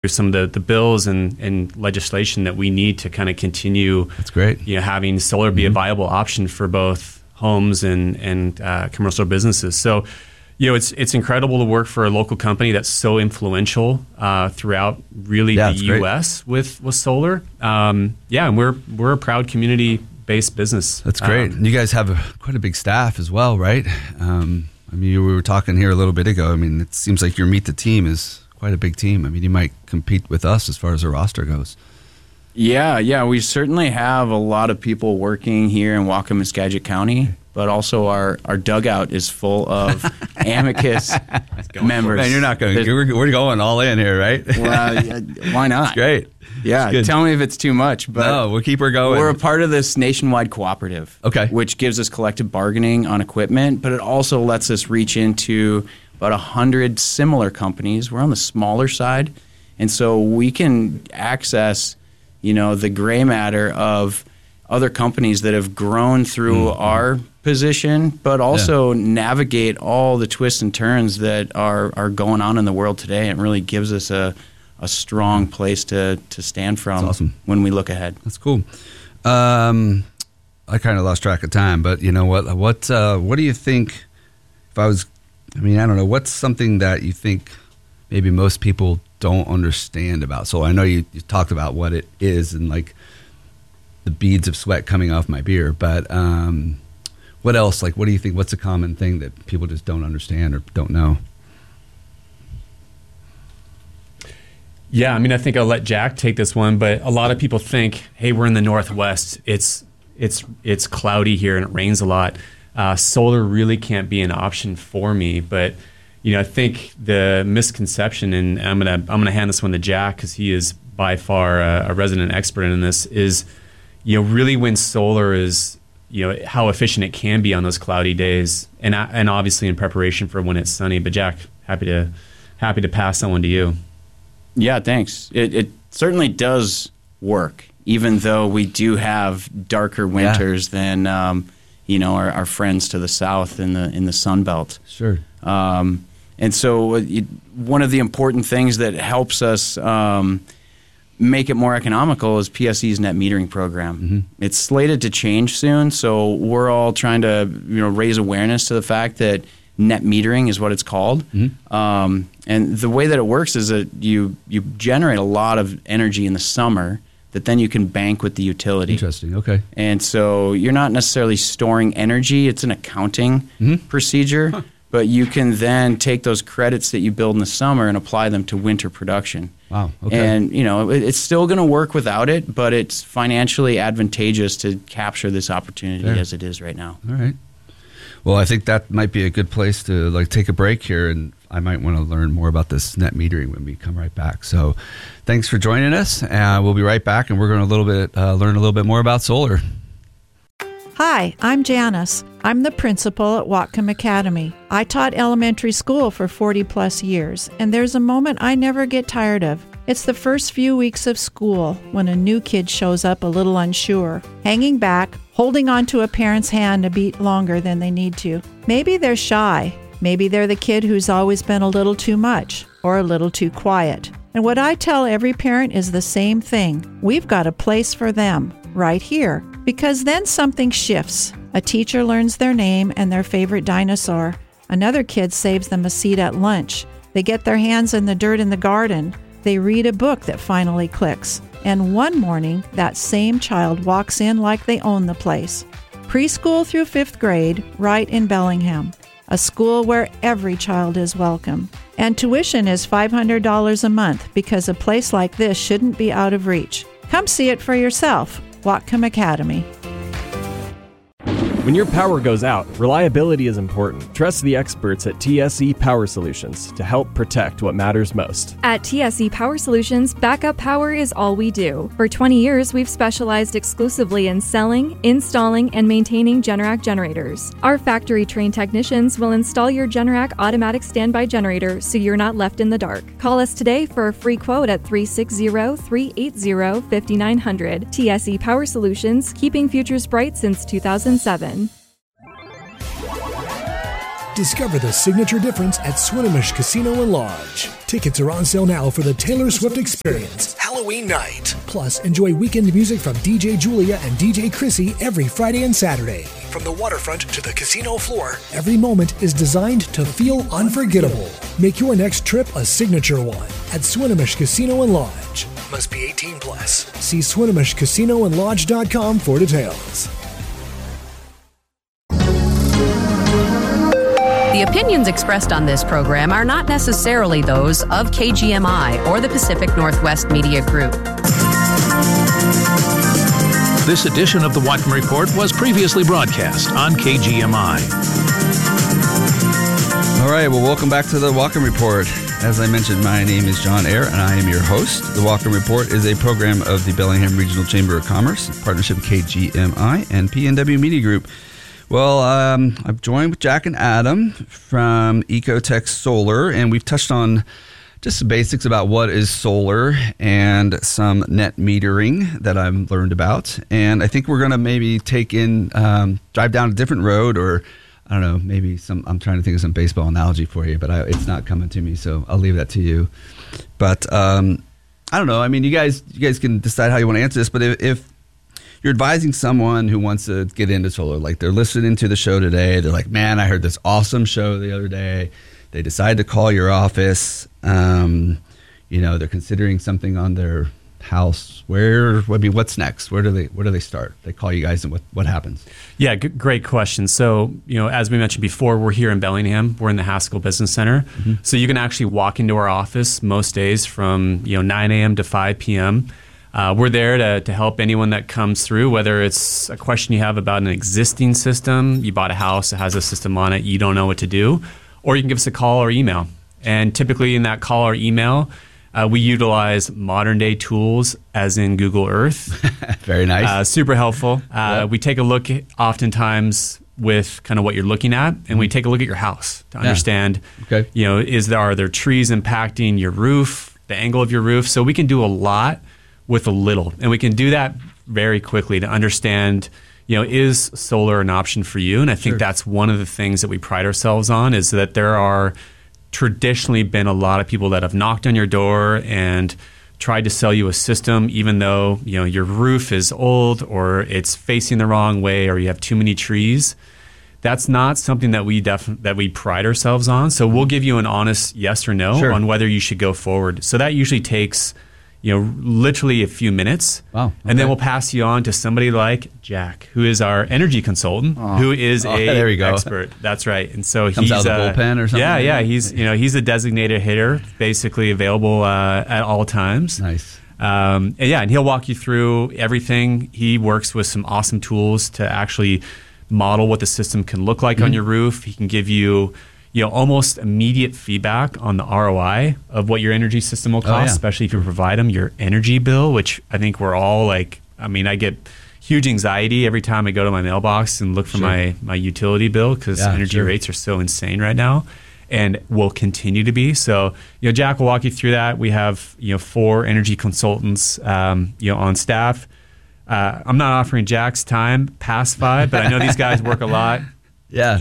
some of the bills and legislation that we need to kind of continue. That's great. Having solar be a viable option for both homes and commercial businesses. So, it's incredible to work for a local company that's so influential throughout really the U.S. with solar. And we're a proud community-based business. That's great. And you guys have quite a big staff as well, right? We were talking here a little bit ago. It seems like your Meet the Team is quite a big team. You might compete with us as far as the roster goes. Yeah, we certainly have a lot of people working here in Waukesha County, but also our dugout is full of Amicus members. Man, you're not going. We're going all in here, right? Well, why not? It's great. Yeah, tell me if it's too much. But no, we'll keep her going. We're a part of this nationwide cooperative, which gives us collective bargaining on equipment, but it also lets us reach into about 100 similar companies. We're on the smaller side, and so we can access the gray matter of other companies that have grown through our position, but also navigate all the twists and turns that are going on in the world today, and really gives us a strong place to stand from when we look ahead. That's cool. I kind of lost track of time, but you know what? What do you think? I don't know. What's something that you think maybe most people don't understand about? So I know you talked about what it is and like the beads of sweat coming off my beer, but what else? Like, what do you think? What's a common thing that people just don't understand or don't know? Yeah, I think I'll let Jack take this one, but a lot of people think, hey, we're in the Northwest. It's cloudy here and it rains a lot. Solar really can't be an option for me, but I think the misconception, and I'm gonna hand this one to Jack because he is by far a resident expert in this, is really when solar is how efficient it can be on those cloudy days, and obviously in preparation for when it's sunny. But Jack, happy to pass that one to you. Yeah, thanks. It certainly does work, even though we do have darker winters than our friends to the south in the Sun Belt. Sure. And so one of the important things that helps us make it more economical is PSE's net metering program. Mm-hmm. It's slated to change soon, so we're all trying to raise awareness to the fact that net metering is what it's called. Mm-hmm. And the way that it works is that you generate a lot of energy in the summer that then you can bank with the utility. Interesting, okay. And so you're not necessarily storing energy. It's an accounting procedure, but you can then take those credits that you build in the summer and apply them to winter production. Wow, okay. And, it's still going to work without it, but it's financially advantageous to capture this opportunity as it is right now. All right. Well, I think that might be a good place to take a break here, and I might want to learn more about this net metering when we come right back. So thanks for joining us. We'll be right back, and we're going to learn a little bit more about solar. Hi, I'm Janice. I'm the principal at Whatcom Academy. I taught elementary school for 40 plus years, and there's a moment I never get tired of. It's the first few weeks of school when a new kid shows up a little unsure, hanging back, holding on to a parent's hand a beat longer than they need to. Maybe they're shy. Maybe they're the kid who's always been a little too much or a little too quiet. And what I tell every parent is the same thing. We've got a place for them right here, because then something shifts. A teacher learns their name and their favorite dinosaur. Another kid saves them a seat at lunch. They get their hands in the dirt in the garden. They read a book that finally clicks. And one morning, that same child walks in like they own the place. Preschool through 5th grade, right in Bellingham. A school where every child is welcome. And tuition is $500 a month because a place like this shouldn't be out of reach. Come see it for yourself. Whatcom Academy. When your power goes out, reliability is important. Trust the experts at TSE Power Solutions to help protect what matters most. At TSE Power Solutions, backup power is all we do. For 20 years, we've specialized exclusively in selling, installing, and maintaining Generac generators. Our factory-trained technicians will install your Generac automatic standby generator so you're not left in the dark. Call us today for a free quote at 360-380-5900. TSE Power Solutions, keeping futures bright since 2007. Discover the signature difference at Swinomish Casino and Lodge. Tickets are on sale now for the Taylor Swift Experience Halloween night. Plus, enjoy weekend music from DJ Julia and DJ Chrissy every Friday and Saturday. From the waterfront to the casino floor, every moment is designed to feel unforgettable. Make your next trip a signature one at Swinomish Casino and Lodge. Must be 18 plus. See SwinomishCasinoandLodge.com for details. The opinions expressed on this program are not necessarily those of KGMI or the Pacific Northwest Media Group. This edition of the Whatcom Report was previously broadcast on KGMI. All right, well, welcome back to the Whatcom Report. As I mentioned, my name is John Ayer, and I am your host. The Whatcom Report is a program of the Bellingham Regional Chamber of Commerce, in partnership with KGMI and PNW Media Group. Well, I've joined with Jack and Adam from Ecotech Solar, and we've touched on just the basics about what is solar and some net metering that I've learned about. And I think we're going to maybe drive down a different road, or I don't know, maybe I'm trying to think of some baseball analogy for you, but it's not coming to me, so I'll leave that to you. But I don't know. I mean, you guys can decide how you want to answer this, but if you're advising someone who wants to get into solar, like they're listening to the show today, they're like, man, I heard this awesome show the other day. They decide to call your office. They're considering something on their house. What's next? Where do they start? They call you guys, and what happens? Yeah, great question. So, as we mentioned before, we're here in Bellingham. We're in the Haskell Business Center. Mm-hmm. So you can actually walk into our office most days from 9 a.m. to 5 p.m. We're there to help anyone that comes through, whether it's a question you have about an existing system, you bought a house that has a system on it, you don't know what to do, or you can give us a call or email. And typically in that call or email, we utilize modern day tools as in Google Earth. Very nice. Super helpful. We take a look oftentimes with kind of what you're looking at, and we take a look at your house to understand, are there trees impacting your roof, the angle of your roof? So we can do a lot with a little, and we can do that very quickly to understand, is solar an option for you? And I think that's one of the things that we pride ourselves on, is that there are traditionally been a lot of people that have knocked on your door and tried to sell you a system, even though your roof is old or it's facing the wrong way or you have too many trees. That's not something that we pride ourselves on. So we'll give you an honest yes or no on whether you should go forward. So that usually takes literally a few minutes. Wow. Okay. And then we'll pass you on to somebody like Jack, who is our energy consultant, who is a expert. That's right. And so comes out of the bullpen or something? Yeah. He's a designated hitter, basically available at all times. Nice. And he'll walk you through everything. He works with some awesome tools to actually model what the system can look like on your roof. He can give you almost immediate feedback on the ROI of what your energy system will cost, especially if you provide them your energy bill, which I think we're all I get huge anxiety every time I go to my mailbox and look for my utility bill, because energy rates are so insane right now and will continue to be. So, Jack will walk you through that. We have, 4 energy consultants, on staff. I'm not offering Jack's time past 5, but I know these guys work a lot. Yeah.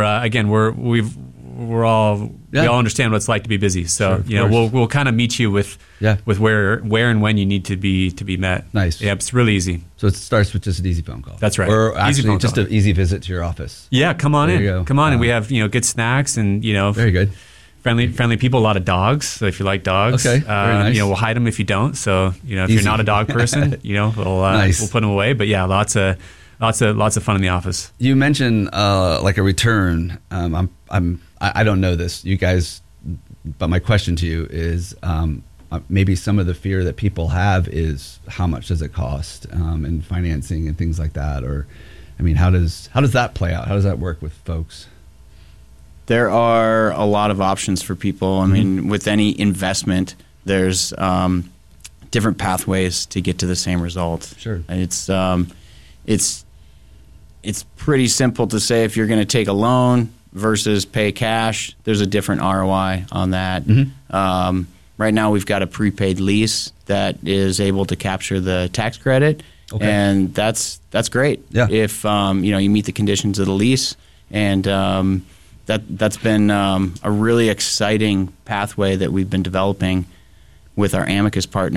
We all understand what it's like to be busy. So we'll kind of meet you with where and when you need to be met. Nice. Yeah, it's really easy. So it starts with just an easy phone call. That's right. Or actually just an easy visit to your office. Yeah, come on in. Come on, and we have good snacks and very good. Friendly people, a lot of dogs. So if you like dogs, very nice. We'll hide them if you don't. So if you're not a dog person, we'll put them away. But yeah, lots of fun in the office. You mentioned like a return. I don't know this, you guys, but my question to you is maybe some of the fear that people have is how much does it cost and financing and things like that, or how does that play out? How does that work with folks? There are a lot of options for people. I mean, with any investment, there's different pathways to get to the same result. Sure. It's pretty simple to say if you're going to take a loan versus pay cash, there's a different ROI on that. Mm-hmm. Right now we've got a prepaid lease that is able to capture the tax credit, and that's great. Yeah. If you meet the conditions of the lease, and that's been a really exciting pathway that we've been developing with our Amicus partners.